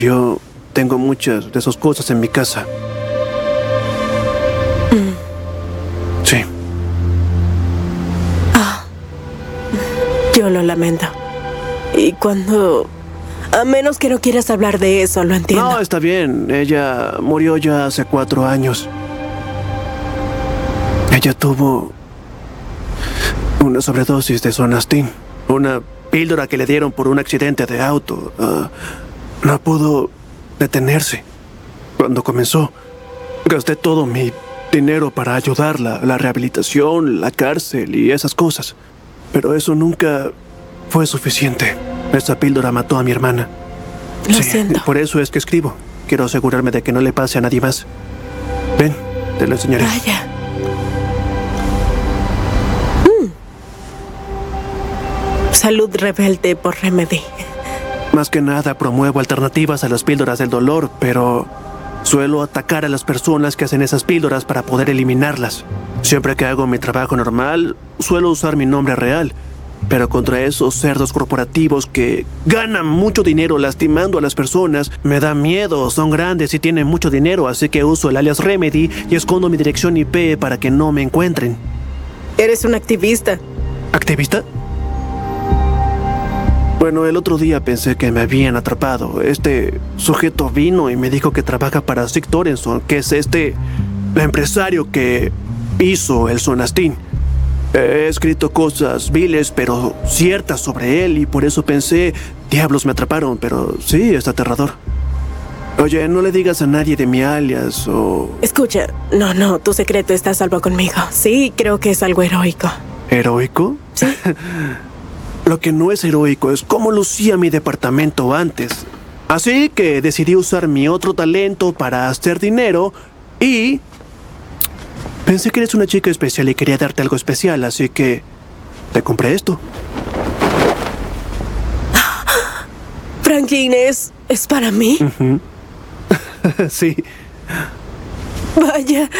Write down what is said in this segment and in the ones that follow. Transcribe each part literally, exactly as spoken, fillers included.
Yo tengo muchas de esas cosas en mi casa. Mm. Sí. Ah, yo lo lamento. Y cuando... A menos que no quieras hablar de eso, lo entiendo. No, está bien. Ella murió ya hace cuatro años. Ella tuvo una sobredosis de Sonastin. Una píldora que le dieron por un accidente de auto. Uh, no pudo detenerse. Cuando comenzó, gasté todo mi dinero para ayudarla. La rehabilitación, la cárcel y esas cosas. Pero eso nunca fue suficiente. Esa píldora mató a mi hermana. Lo Sí, siento. por eso es que escribo. Quiero asegurarme de que no le pase a nadie más. Ven, te lo enseñaré. Vaya. Mm. Salud rebelde por Remedy. Más que nada promuevo alternativas a las píldoras del dolor, pero suelo atacar a las personas que hacen esas píldoras para poder eliminarlas. Siempre que hago mi trabajo normal, suelo usar mi nombre real. Pero contra esos cerdos corporativos que ganan mucho dinero lastimando a las personas, me da miedo. Son grandes y tienen mucho dinero, así que uso el alias Remedy y escondo mi dirección I P para que no me encuentren. Eres un activista. ¿Activista? Bueno, el otro día pensé que me habían atrapado. Este sujeto vino y me dijo que trabaja para Sig Torenson, que es este empresario que hizo el Sonastin. He escrito cosas viles, pero ciertas sobre él, y por eso pensé, diablos, me atraparon, pero sí, es aterrador. Oye, no le digas a nadie de mi alias o... Escucha, no, no, tu secreto está a salvo conmigo. Sí, creo que es algo heroico. ¿Heroico? Sí. Lo que no es heroico es cómo lucía mi departamento antes. Así que decidí usar mi otro talento para hacer dinero y... Pensé que eres una chica especial y quería darte algo especial, así que te compré esto. Franklin, ¿es, es para mí? Uh-huh. Sí. Vaya.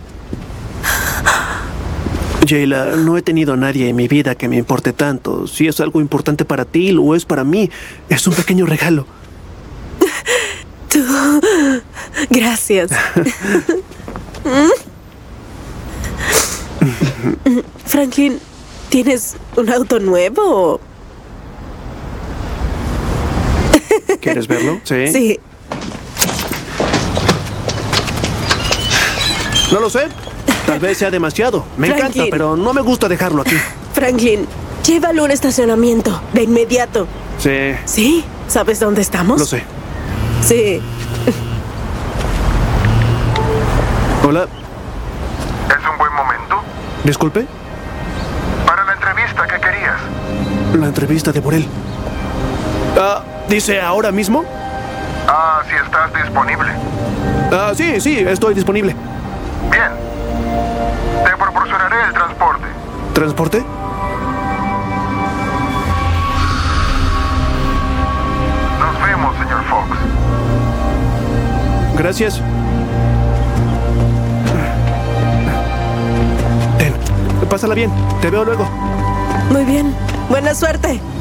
Jayla, no he tenido a nadie en mi vida que me importe tanto. Si es algo importante para ti o es para mí, es un pequeño regalo. Tú... Gracias. Franklin, ¿tienes un auto nuevo? ¿Quieres verlo? Sí. Sí. No lo sé. Tal vez sea demasiado. Me Franklin. encanta, pero no me gusta dejarlo aquí. Franklin, llévalo a un estacionamiento, de inmediato. Sí. ¿Sí? ¿Sabes dónde estamos? Lo sé. Sí. Hola. ¿Es un buen momento? Disculpe. Para la entrevista, ¿qué querías? La entrevista de Borel. Ah, ¿dice ahora mismo? Ah, si estás disponible. Ah, sí, sí, estoy disponible. Bien. Te proporcionaré el transporte. ¿Transporte? Nos vemos, señor Fox. Gracias. Ten, pásala bien. Te veo luego. Muy bien. Buena suerte.